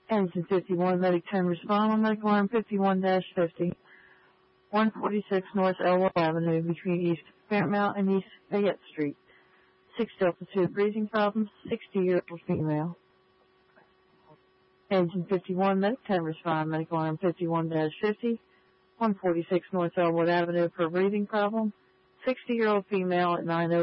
Engine 51, Medic 10, respond on medical arm 51-50, 146 North Elwood Avenue between East Fairmount and East Fayette Street. 6 Delta 2, breathing problems, 60-year-old female. Engine 51, Medic 10, respond, medical arm 51-50, 146 North Elwood Avenue for breathing problem, 60-year-old female at 9:00.